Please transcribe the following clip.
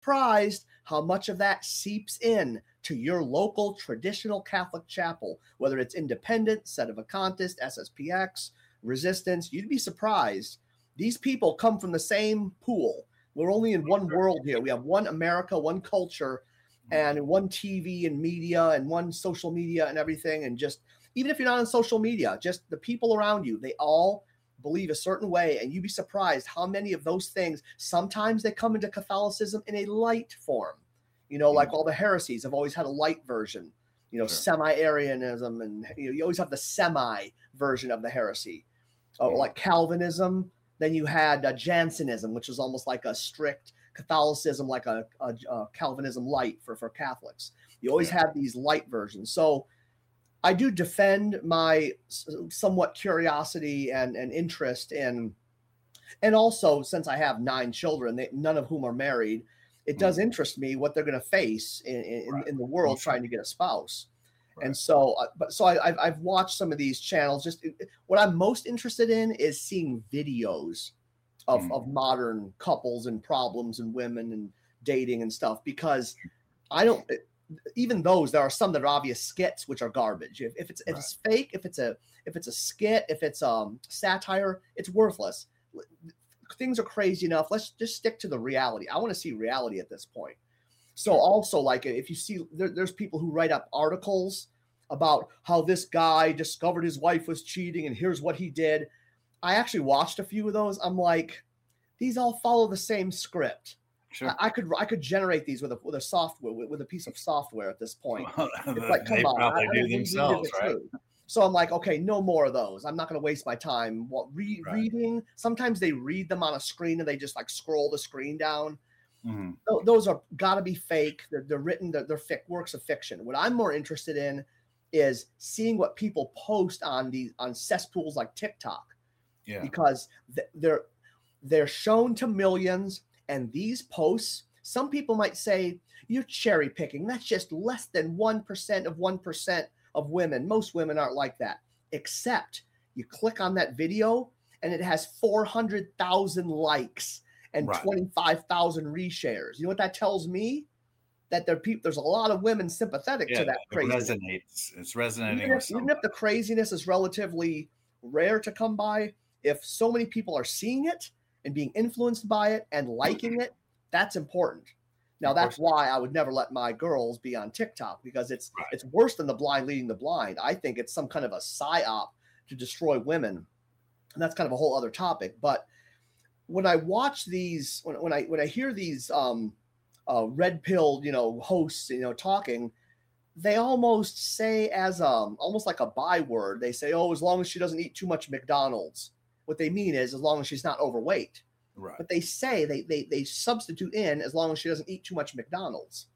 surprised how much of that seeps in to your local traditional Catholic chapel, whether it's Independent, Sedevacantist, SSPX, Resistance. You'd be surprised. These people come from the same pool. We're only in one world here. We have one America, one culture, and one TV and media and one social media and everything. And just, even if you're not on social media, just the people around you, they all believe a certain way. And you'd be surprised how many of those things, sometimes they come into Catholicism in a light form. You know, like all the heresies have always had a light version, you know, semi-Arianism, and you always have the semi version of the heresy. Like Calvinism, then you had Jansenism, which is almost like a strict Catholicism, like a Calvinism light for Catholics. You always have these light versions. So I do defend my somewhat curiosity and interest in, and also since I have 9 children, none of whom are married, it does interest me what they're going to face in the world trying to get a spouse. Right. And so, I've watched some of these channels. Just what I'm most interested in is seeing videos of modern couples and problems and women and dating and stuff, because I don't. Even those, there are some that are obvious skits, which are garbage. If it's fake, if it's a skit, if it's satire, it's worthless. Things are crazy enough. Let's just stick to the reality. I want to see reality at this point. So also, like, if you see, there's people who write up articles about how this guy discovered his wife was cheating and here's what he did. I actually watched a few of those. I'm like, these all follow the same script. Sure. I could generate these with a software, with a piece of software at this point. It's like, come on, I do themselves, right? So I'm like, okay, no more of those. I'm not going to waste my time reading. Sometimes they read them on a screen and they just like scroll the screen down. Mm-hmm. Those are got to be fake. They're written. They're works of fiction. What I'm more interested in is seeing what people post on cesspools like TikTok, because they're shown to millions. And these posts, some people might say, you're cherry picking. That's just less than 1% of 1% of women. Most women aren't like that. Except you click on that video and it has 400,000 likes and 25,000 reshares. You know what that tells me? That there's a lot of women sympathetic to that craziness. It's resonating. Even if the craziness is relatively rare to come by, if so many people are seeing it and being influenced by it and liking it, that's important. Now, that's why I would never let my girls be on TikTok, because it's worse than the blind leading the blind. I think it's some kind of a psyop to destroy women. And that's kind of a whole other topic. But when I watch these, when I hear these red-pilled, hosts, talking, they almost say as almost like a byword. They say, oh, as long as she doesn't eat too much McDonald's. What they mean is as long as she's not overweight. Right. But they say they substitute in as long as she doesn't eat too much McDonald's.